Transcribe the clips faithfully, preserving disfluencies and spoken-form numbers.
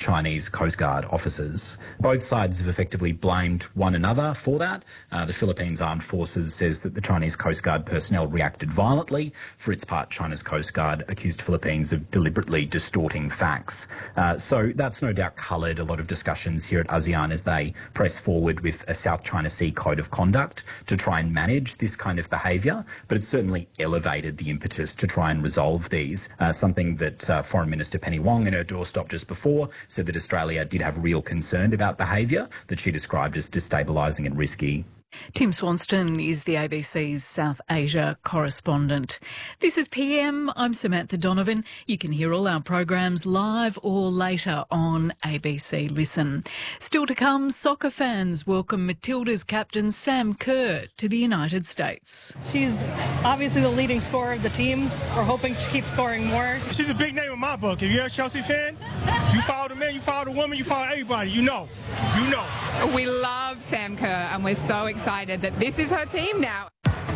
Chinese Coast Guard officers. Both sides have effectively blamed one another for that. Uh, the Philippines Armed Forces says that the Chinese Coast Guard personnel reacted violently. For its part, China's Coast Guard accused Philippines of deliberately distorting facts. Uh, so that's no doubt coloured a lot of discussions here at ASEAN as they press forward with a South China Sea Code of Conduct to try and manage this kind of behaviour, but it's certainly elevated the impetus to try and resolve these, uh, something that uh, Foreign Minister Penny Wong in her doorstop just before said that Australia did have real concern about behaviour that she described as destabilising and risky. Tim Swanston is the A B C's South Asia correspondent. This is P M. I'm Samantha Donovan. You can hear all our programs live or later on A B C Listen. Still to come, soccer fans welcome Matilda's captain Sam Kerr to the United States. She's obviously the leading scorer of the team. We're hoping to keep scoring more. She's a big name in my book. If you're a Chelsea fan, you follow the man, you follow the woman, you follow everybody. You know. You know. We love Sam Kerr and we're so excited that this is her team now.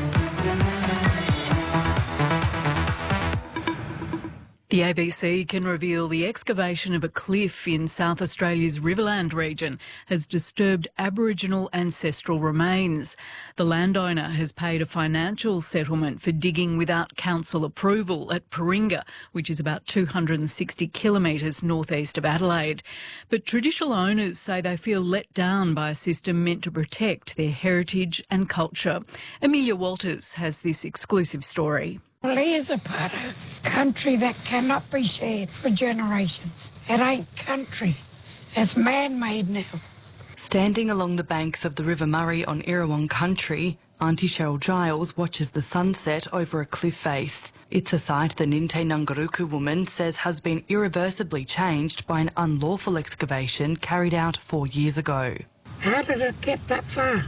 The A B C can reveal the excavation of a cliff in South Australia's Riverland region has disturbed Aboriginal ancestral remains. The landowner has paid a financial settlement for digging without council approval at Paringa, which is about two hundred sixty kilometres northeast of Adelaide. But traditional owners say they feel let down by a system meant to protect their heritage and culture. Amelia Walters has this exclusive story. Well, here's a part of country that cannot be shared for generations. It ain't country. It's man-made now. Standing along the banks of the River Murray on Erewhon country, Auntie Cheryl Giles watches the sunset over a cliff face. It's a site the Ninte Nungaruku woman says has been irreversibly changed by an unlawful excavation carried out four years ago. How did it get that far?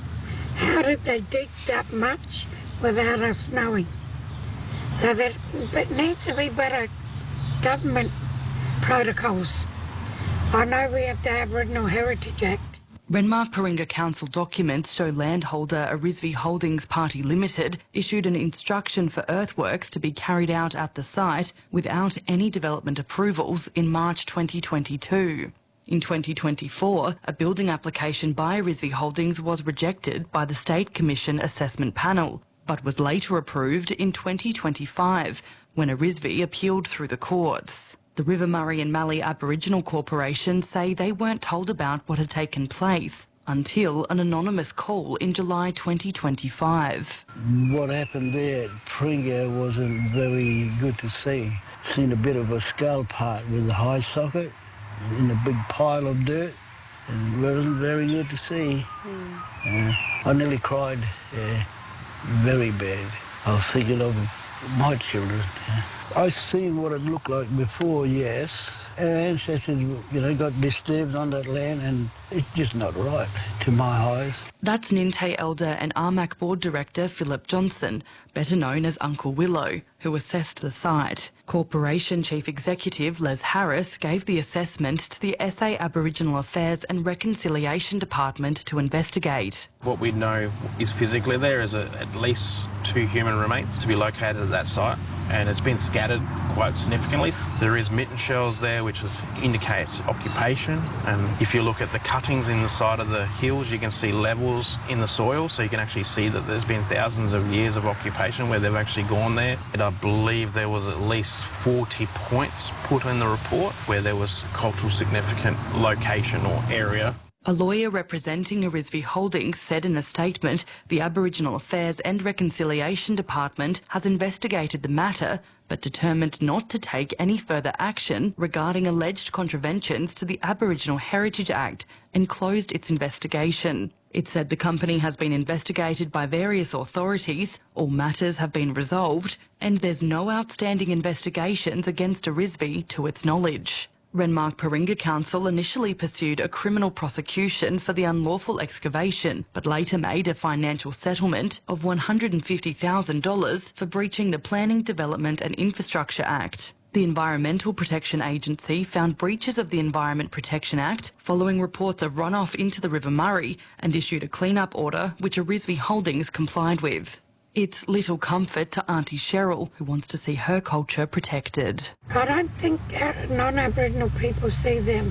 How did they dig that much without us knowing? So that it needs to be better government protocols. I know we have the Aboriginal Heritage Act. Renmark Paringa Council documents show landholder Arisvi Holdings Party Limited issued an instruction for earthworks to be carried out at the site without any development approvals in March twenty twenty-two. In twenty twenty-four, a building application by Arisvi Holdings was rejected by the State Commission Assessment Panel, but was later approved in twenty twenty-five when Arisvi appealed through the courts. The River Murray and Mallee Aboriginal Corporation say they weren't told about what had taken place until an anonymous call in July twenty twenty-five. What happened there at Paringa wasn't very good to see. Seen a bit of a skull part with the high socket in a big pile of dirt. It wasn't very good to see. Mm. Uh, I nearly cried. Yeah. Very bad. I was thinking of my children. I seen what it looked like before, yes. Our ancestors, you know, got disturbed on that land and it's just not right to my eyes. That's Ninte Elder and R M A C Board Director Philip Johnson, better known as Uncle Willow, who assessed the site. Corporation Chief Executive Les Harris gave the assessment to the S A Aboriginal Affairs and Reconciliation Department to investigate. What we know is physically there is a, at least two human remains to be located at that site, and it's been scattered quite significantly. There is mitten shells there, which is, indicates occupation, and if you look at the cuttings in the side of the hills, you can see levels in the soil, so you can actually see that there's been thousands of years of occupation where they've actually gone there. And I believe there was at least forty points put in the report where there was cultural significant location or area. A lawyer representing Arisvi Holdings said in a statement the Aboriginal Affairs and Reconciliation Department has investigated the matter but determined not to take any further action regarding alleged contraventions to the Aboriginal Heritage Act and closed its investigation. It said the company has been investigated by various authorities, all matters have been resolved, and there's no outstanding investigations against Arisvi to its knowledge. Renmark Paringa Council initially pursued a criminal prosecution for the unlawful excavation, but later made a financial settlement of one hundred fifty thousand dollars for breaching the Planning, Development and Infrastructure Act. The Environmental Protection Agency found breaches of the Environment Protection Act following reports of runoff into the River Murray and issued a clean-up order which Arisvi Holdings complied with. It's little comfort to Auntie Cheryl, who wants to see her culture protected. I don't think non-Aboriginal people see them